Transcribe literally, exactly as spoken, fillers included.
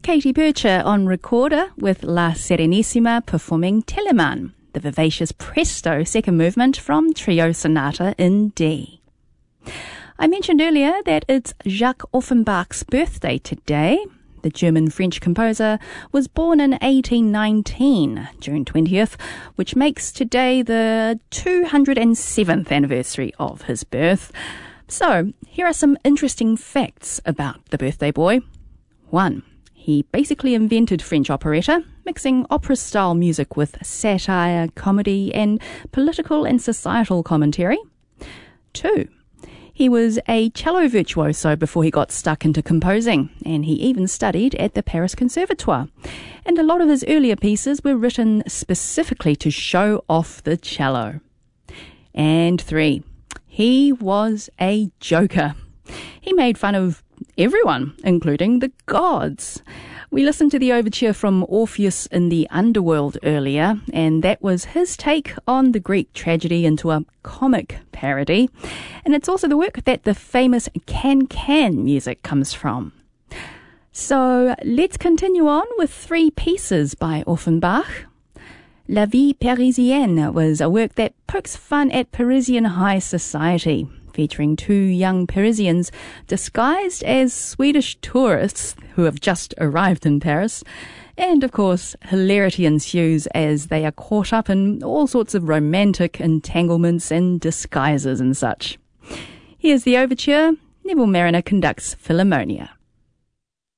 Katie Bircher on recorder with La Serenissima performing Telemann, the vivacious presto second movement from Trio Sonata in D. I mentioned earlier that it's Jacques Offenbach's birthday today. The German-French composer was born in eighteen nineteen, June twentieth, which makes today the two hundred seventh anniversary of his birth. So, here are some interesting facts about the birthday boy. One, he basically invented French operetta, mixing opera-style music with satire, comedy, and political and societal commentary. Two, he was a cello virtuoso before he got stuck into composing, and he even studied at the Paris Conservatoire. And a lot of his earlier pieces were written specifically to show off the cello. And three, he was a joker. He made fun of everyone, including the gods. We listened to the overture from Orpheus in the Underworld earlier, and that was his take on the Greek tragedy into a comic parody. And it's also the work that the famous can-can music comes from. So let's continue on with three pieces by Offenbach. La Vie Parisienne was a work that pokes fun at Parisian high society, featuring two young Parisians disguised as Swedish tourists who have just arrived in Paris. And, of course, hilarity ensues as they are caught up in all sorts of romantic entanglements and disguises and such. Here's the overture. Neville Marriner conducts Philharmonia.